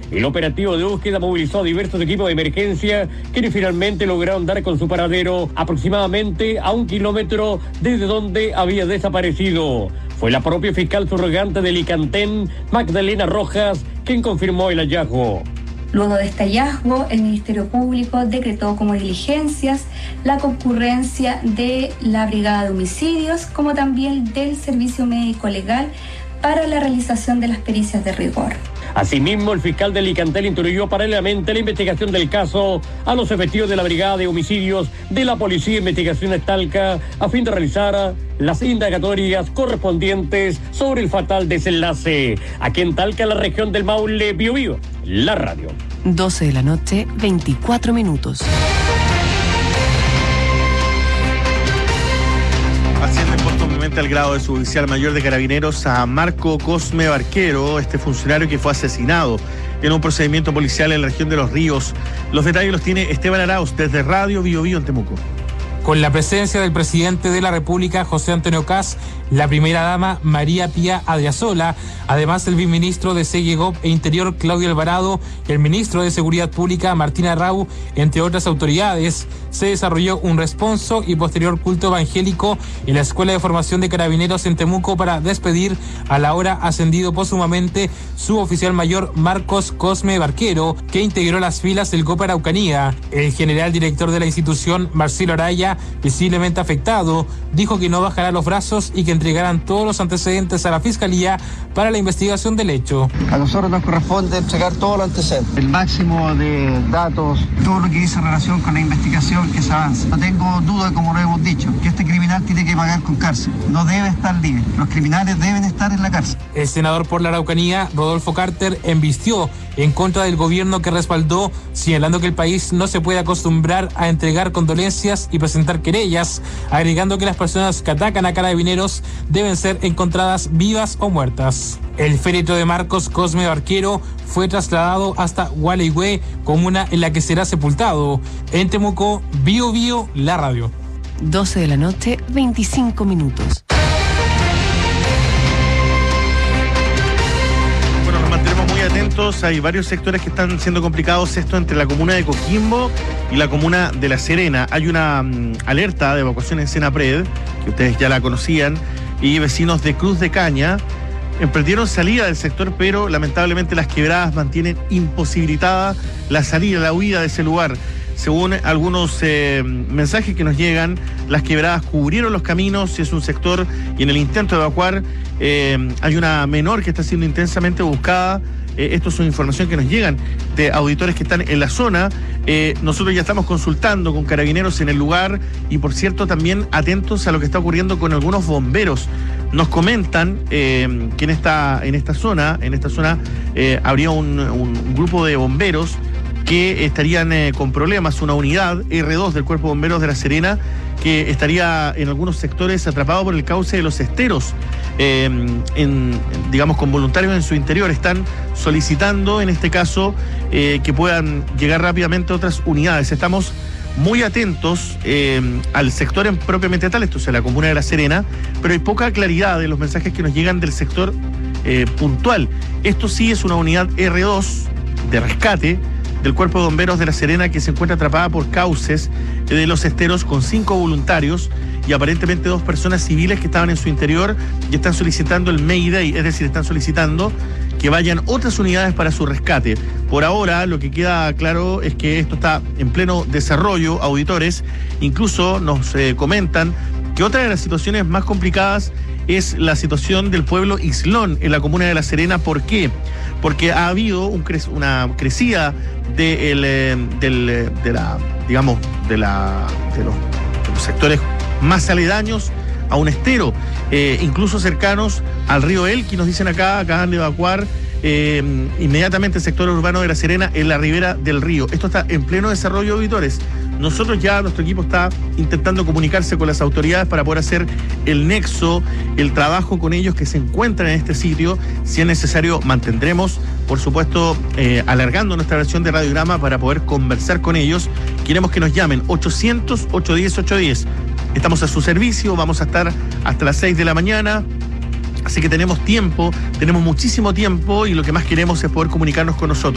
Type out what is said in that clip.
El operativo de búsqueda movilizó a diversos equipos de emergencia, quienes finalmente lograron dar con su paradero aproximadamente a 1 kilómetro desde donde había desaparecido. Fue la propia fiscal subrogante del Licantén, Magdalena Rojas, quien confirmó el hallazgo. Luego de este hallazgo, el Ministerio Público decretó como diligencias la concurrencia de la Brigada de Homicidios, como también del Servicio Médico Legal para la realización de las pericias de rigor. Asimismo, el fiscal del Licantén instruyó paralelamente la investigación del caso a los efectivos de la Brigada de Homicidios de la Policía de Investigaciones Talca a fin de realizar las indagatorias correspondientes sobre el fatal desenlace. Aquí en Talca, la región del Maule, Biobío, la radio. 12 de la noche, 24 minutos. Haciendo impuesto obviamente al grado de suboficial mayor de Carabineros a Marco Cosme Barquero, este funcionario que fue asesinado en un procedimiento policial en la región de Los Ríos. Los detalles los tiene Esteban Arauz desde Radio Biobío en Temuco. Con la presencia del presidente de la República, José Antonio Kast, la primera dama, María Pía Adriasola, además el viceministro de Seguridad e Interior, Claudio Alvarado, y el ministro de Seguridad Pública, Martina Rau, entre otras autoridades, se desarrolló un responso y posterior culto evangélico en la Escuela de Formación de Carabineros en Temuco para despedir al ahora ascendido póstumamente suboficial mayor Marcos Cosme Barquero, que integró las filas del GOP Araucanía. El general director de la institución, Marcelo Araya, visiblemente afectado, dijo que no bajará los brazos y que entregarán todos los antecedentes a la Fiscalía para la investigación del hecho. A nosotros nos corresponde entregar todos los antecedentes, el máximo de datos, todo lo que dice en relación con la investigación que se avanza. No tengo duda, como lo hemos dicho, que este criminal tiene que pagar con cárcel, no debe estar libre, los criminales deben estar en la cárcel. El senador por la Araucanía, Rodolfo Carter, embistió en contra del gobierno que respaldó, señalando que el país no se puede acostumbrar a entregar condolencias y presentar querellas, agregando que las personas que atacan a Carabineros deben ser encontradas vivas o muertas. El féretro de Marcos Cosme Barquero fue trasladado hasta Gualeguay, comuna en la que será sepultado. En Temuco, Biobío, la radio. 12 de la noche, 25 minutos. Bueno, nos mantenemos muy atentos. Hay varios sectores que están siendo complicados. Esto entre la comuna de Coquimbo y la comuna de La Serena. Hay una alerta de evacuación en Senapred, que ustedes ya la conocían, y vecinos de Cruz de Caña emprendieron salida del sector, pero lamentablemente las quebradas mantienen imposibilitada la salida, la huida de ese lugar. Según algunos mensajes que nos llegan, las quebradas cubrieron los caminos, es un sector, y en el intento de evacuar hay una menor que está siendo intensamente buscada. Esto es una información que nos llegan de auditores que están en la zona. Nosotros ya estamos consultando con carabineros en el lugar y, por cierto, también atentos a lo que está ocurriendo con algunos bomberos. Nos comentan que en esta zona habría un grupo de bomberos que estarían con problemas, una unidad R2 del Cuerpo de Bomberos de La Serena que estaría en algunos sectores atrapado por el cauce de los esteros, digamos con voluntarios en su interior. Están solicitando en este caso que puedan llegar rápidamente otras unidades. Estamos muy atentos al sector propiamente tal, esto es la comuna de La Serena, pero hay poca claridad de los mensajes que nos llegan del sector puntual. Esto sí es una unidad R2 de rescate del Cuerpo de Bomberos de La Serena que se encuentra atrapada por cauces de los esteros con 5 voluntarios y aparentemente 2 personas civiles que estaban en su interior y están solicitando el Mayday, es decir, están solicitando que vayan otras unidades para su rescate. Por ahora, lo que queda claro es que esto está en pleno desarrollo, auditores. Incluso nos comentan que otra de las situaciones más complicadas es la situación del pueblo Islón en la comuna de La Serena. ¿Por qué? Porque ha habido una crecida de los sectores más aledaños a un estero, incluso cercanos al río Elqui. Nos dicen acá, acaban de evacuar inmediatamente el sector urbano de La Serena en la ribera del río. Esto está en pleno desarrollo, auditores. Nosotros ya, nuestro equipo está intentando comunicarse con las autoridades para poder hacer el nexo, el trabajo con ellos que se encuentran en este sitio. Si es necesario, mantendremos, por supuesto, alargando nuestra versión de radiograma para poder conversar con ellos. Queremos que nos llamen 800-810-810. Estamos a su servicio, vamos a estar hasta las 6 de la mañana. Así que tenemos tiempo, tenemos muchísimo tiempo y lo que más queremos es poder comunicarnos con nosotros.